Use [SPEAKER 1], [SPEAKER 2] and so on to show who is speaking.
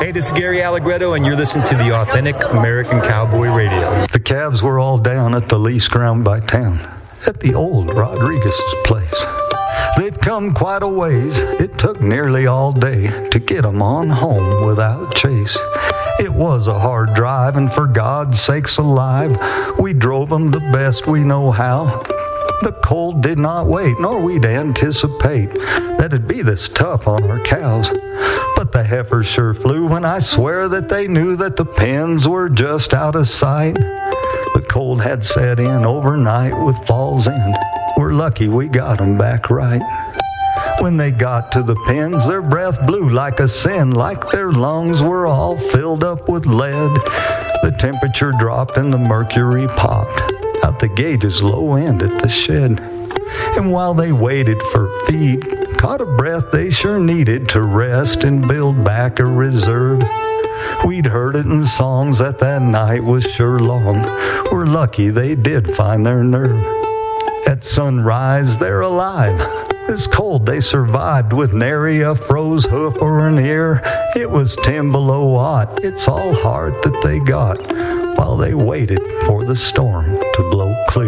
[SPEAKER 1] Hey, this is Gary Allegretto, and you're listening to the Authentic American Cowboy Radio.
[SPEAKER 2] The calves were all down at the lease ground by town, at the old Rodriguez's place. They've come quite a ways. It took nearly all day to get 'em on home without chase. It was a hard drive, and for God's sakes alive, we drove 'em the best we know how. The cold did not wait, nor we'd anticipate that it'd be this tough on our cows. But the heifers sure flew when I swear that they knew that the pens were just out of sight. The cold had set in overnight with Fall's End. We're lucky we got 'em back right. When they got to the pens, their breath blew like a sin, like their lungs were all filled up with lead. The temperature dropped and the mercury popped out the gauge's low end at the shed. And while they waited for feed, caught a breath they sure needed to rest and build back a reserve. We'd heard it in songs that night was sure long. We're lucky they did find their nerve. At sunrise, they're alive. This cold they survived with nary a froze hoof or an ear. It was 10 below watt. It's all heart that they got while they waited for the storm to blow clear.